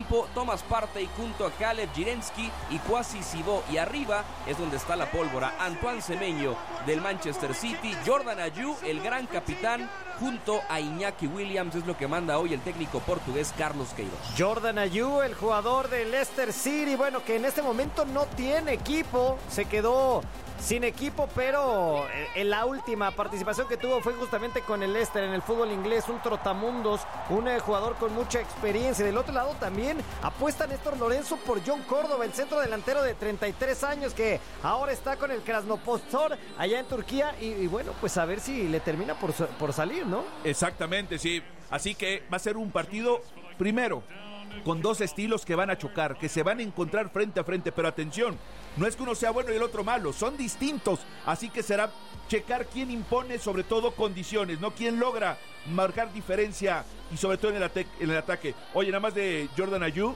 campo, Thomas Partey junto a Caleb Jirensky y Kwasi Sibo. Y arriba es donde está la pólvora. Antoine Semenyo del Manchester City, Jordan Ayew, el gran capitán, junto a Iñaki Williams, es lo que manda hoy el técnico portugués Carlos Queiroz. Jordan Ayew, el jugador del Leicester City, bueno, que en este momento no tiene equipo, se quedó sin equipo, pero en la última participación que tuvo fue justamente con el Leicester en el fútbol inglés, un trotamundos, un jugador con mucha experiencia. Del otro lado también apuesta Néstor Lorenzo por John Córdoba, el centro delantero de 33 años que ahora está con el Krasnodar allá en Turquía y bueno, pues a ver si le termina por salir, ¿no? Exactamente, sí. Así que va a ser un partido, primero, con dos estilos que van a chocar, que se van a encontrar frente a frente, pero atención, no es que uno sea bueno y el otro malo, son distintos, así que será checar quién impone, sobre todo condiciones, no quién logra marcar diferencia y sobre todo en el ataque. Oye, nada más de Jordan Ayew,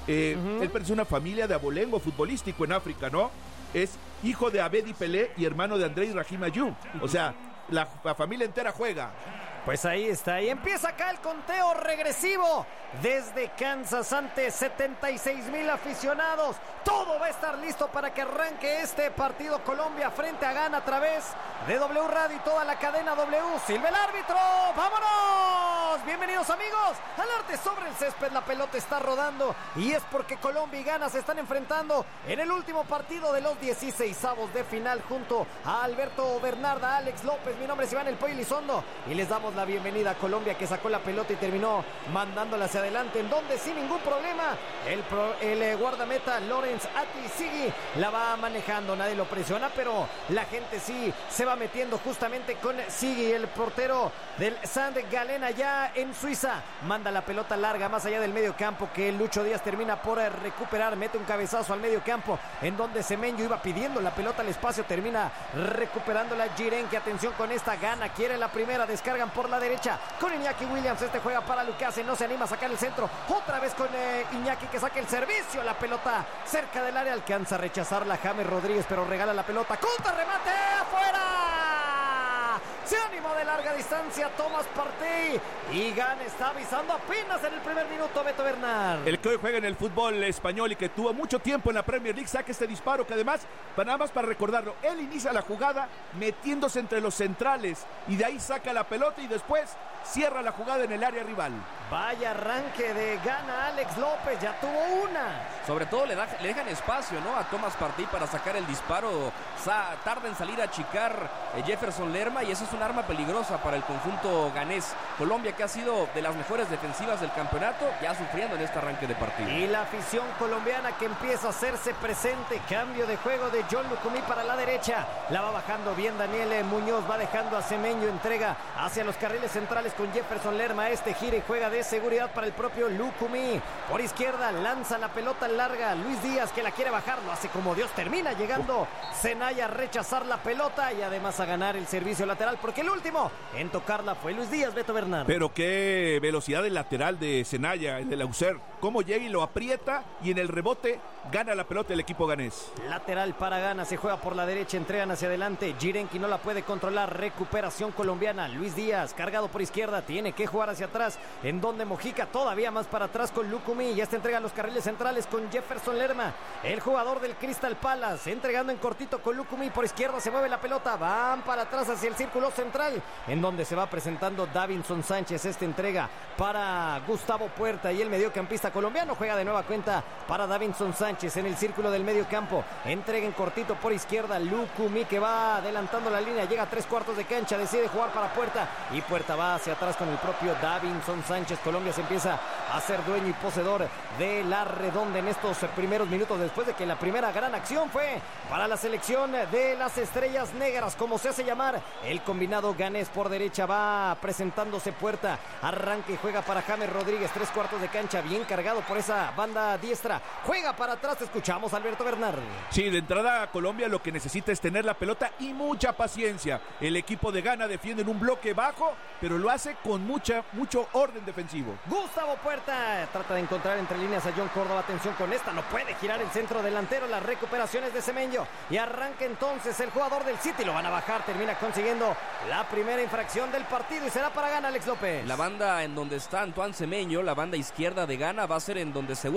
él pertenece a una familia de abolengo futbolístico en África, ¿no? Es hijo de Abedi Pelé y hermano de Andrei Rahim Ayew, o sea, la familia entera juega. Pues ahí está, y empieza acá el conteo regresivo desde Kansas ante 76,000 aficionados. Todo va a estar listo para que arranque este partido Colombia frente a Ghana a través de W Radio y toda la cadena W. Silva el árbitro, ¡vámonos! Bienvenidos amigos al arte sobre el césped, la pelota está rodando y es porque Colombia y Ghana se están enfrentando en el último partido de los 16avos de final junto a Alberto Bernarda, Alex López. Mi nombre es Iván El Pollo Elizondo y les damos la bienvenida a Colombia, que sacó la pelota y terminó mandándola hacia adelante, en donde sin ningún problema el guardameta Lawrence Ati-Sigi la va manejando, nadie lo presiona, pero la gente sí se va metiendo justamente con Sigi, el portero del St. Gallen allá en Suiza, manda la pelota larga más allá del medio campo, que Lucho Díaz termina por recuperar, mete un cabezazo al medio campo, en donde Semenyo iba pidiendo la pelota al espacio, termina recuperándola Jirensky. Atención con esta, Ghana quiere la primera, descargan por la derecha con Iñaki Williams, este juega para Lucase, no se anima a sacar el centro, otra vez con Iñaki que saca el servicio, la pelota cerca del área, alcanza a rechazarla James Rodríguez, pero regala la pelota, contra remate, afuera, se ánimo de larga distancia Thomas Partey y Ghana está avisando apenas en el primer minuto. Beto Bernard, el que hoy juega en el fútbol español y que tuvo mucho tiempo en la Premier League, saca este disparo que además, nada más para recordarlo, él inicia la jugada metiéndose entre los centrales y de ahí saca la pelota y después cierra la jugada en el área rival. Vaya arranque de Ghana, Alex López ya tuvo una. Sobre todo le dejan espacio, ¿no?, a Thomas Partey para sacar el disparo. Tarda en salir a achicar Jefferson Lerma y eso es un arma peligrosa para el conjunto ganés. Colombia, que ha sido de las mejores defensivas del campeonato, ya sufriendo en este arranque de partido. Y la afición colombiana que empieza a hacerse presente. Cambio de juego de John Lucumí para la derecha. La va bajando bien Daniel Muñoz, va dejando a Semenyo, entrega hacia los carriles centrales con Jefferson Lerma. Este gira y juega de seguridad para el propio Lucumí. Por izquierda lanza la pelota larga Luis Díaz, que la quiere bajar, lo hace como Dios, termina llegando Zenaya a rechazar la pelota y además a ganar el servicio lateral, porque el último en tocarla fue Luis Díaz. Beto Bernard. Pero qué velocidad del lateral de Zenaya, el de la UCER, cómo llega y lo aprieta y en el rebote gana la pelota el equipo ganés. Lateral para Ghana, se juega por la derecha, entregan hacia adelante, Jirensky no la puede controlar, recuperación colombiana, Luis Díaz cargado por izquierda, tiene que jugar hacia atrás, en donde Mojica todavía más para atrás con Lucumí, ya está entrega los carriles centrales con Jefferson Lerma, el jugador del Crystal Palace, entregando en cortito con Lucumí, por izquierda se mueve la pelota, van para atrás hacia el círculo central, en donde se va presentando Davinson Sánchez, esta entrega para Gustavo Puerta y el mediocampista colombiano juega de nueva cuenta para Davinson Sánchez en el círculo del medio campo, entrega en cortito por izquierda Lucumí, que va adelantando la línea, llega a 3/4 de cancha, decide jugar para Puerta y Puerta va hacia atrás con el propio Davinson Sánchez. Colombia se empieza a ser dueño y poseedor de la redonda en estos primeros minutos, después de que la primera gran acción fue para la selección de las Estrellas Negras, como se hace llamar, el combinado ganés. Por derecha va presentándose Puerta, arranque y juega para James Rodríguez, 3/4 de cancha, bien cargado por esa banda diestra, juega para atrás, escuchamos a Alberto Bernard. Sí, de entrada Colombia lo que necesita es tener la pelota y mucha paciencia. El equipo de Ghana defiende en un bloque bajo, pero lo hace con mucho orden defensivo. Gustavo Puerta trata de encontrar entre líneas a John Córdoba, atención con esta, no puede girar el centro delantero, las recuperaciones de Semenyo y arranca entonces el jugador del City, lo van a bajar, termina consiguiendo la primera infracción del partido y será para Ghana, Alex López. La banda en donde está Antoine Semenyo, la banda izquierda de Ghana, va a ser en donde se